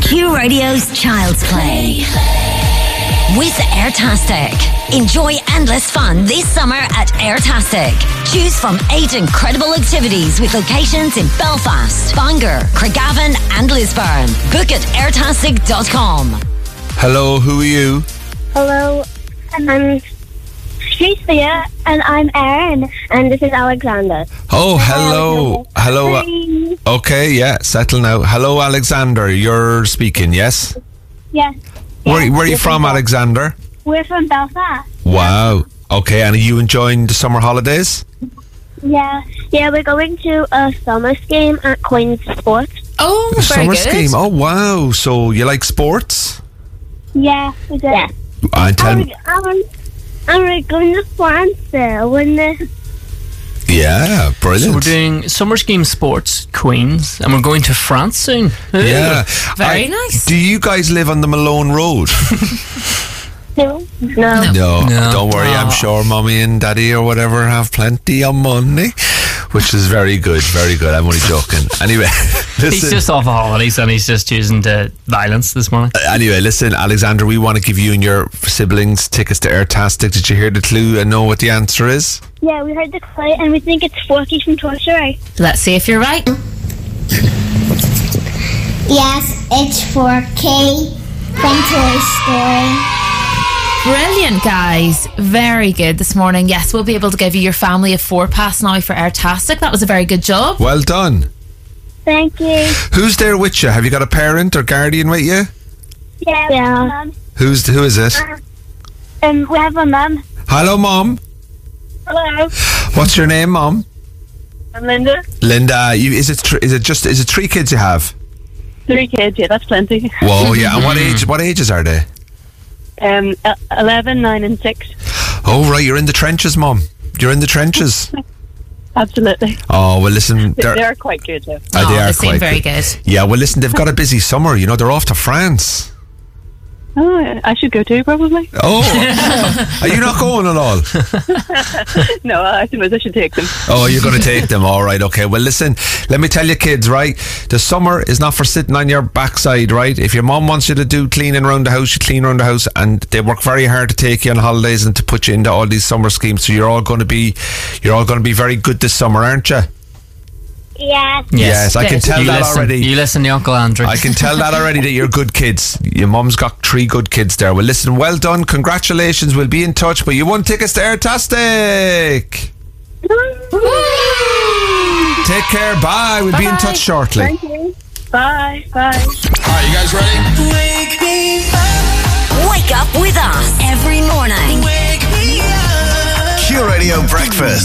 Q Radio's Child's Play. With Airtastic. Enjoy endless fun this summer at Airtastic. Choose from 8 incredible activities with locations in Belfast, Bangor, Craigavon and Lisburn. Book at airtastic.com. Hello, who are you? Hello, I'm Tricia, and I'm Erin, and this is Alexander. Oh, hello. Okay, yeah, settle now. Hello, Alexander. You're speaking, yes? Yes. Where are you from, Alexander? We're from Belfast. Wow. Okay, and are you enjoying the summer holidays? Yeah, we're going to a summer scheme at Queen's Sports. Oh, A very summer good. scheme. Oh, wow. So you like sports? Yeah, we do. Yeah. And tell me. And we're going to France there, wouldn't it? Yeah, brilliant. So we're doing summer scheme sports, Queens, and we're going to France soon. Yeah. Very nice. Do you guys live on the Malone Road? No. No, don't worry. I'm Oh. sure Mummy and Daddy or whatever have plenty of money, which is very good, very good. I'm only joking. Anyway, listen. He's just off of holidays and he's just choosing to violence this morning. Anyway, listen, Alexander, we want to give you and your siblings tickets to Airtastic. Did you hear the clue and know what the answer is? Yeah, we heard the play, and we think it's Forky from Toy Story. Let's see if you're right. Yes, it's for Kay from Toy Story. Brilliant, guys. Very good this morning. Yes, we'll be able to give you your family a 4-pass now for Airtastic. That was a very good job. Well done. Thank you. Who's there with you? Have you got a parent or guardian with you? Yeah. Who is it? We have a mum. Hello, Mom. Hello. What's your name, Mom? I'm Linda. Linda. Is it 3 kids you have? 3 kids, yeah, that's plenty. Whoa, yeah. And what ages are they? 11, 9 and 6. Oh, right. You're in the trenches, Mom. You're in the trenches. Absolutely. Oh, well, listen. They're quite good, though. They are they seem quite very good. Yeah, well, listen, they've got a busy summer. You know, they're off to France. Oh, I should go too, probably. Oh, are you not going at all? No, I suppose I should take them. Oh, you're going to take them. All right, okay. Well, listen, let me tell you, kids, right? The summer is not for sitting on your backside, right? If your mum wants you to do cleaning around the house, you clean around the house, and they work very hard to take you on holidays and to put you into all these summer schemes. So you're all going to be very good this summer, aren't you? Yeah. Yes, I can Good. tell that already. You listen to Uncle Andrew. I can tell that already that you're good kids. Your mum's got 3 good kids there. Well, listen, well done. Congratulations. We'll be in touch. But you won tickets to Airtastic. Take care. Bye. We'll be in touch shortly. Thank you. Bye. Alright, you guys ready? Wake up with us every morning. Q Radio Breakfast.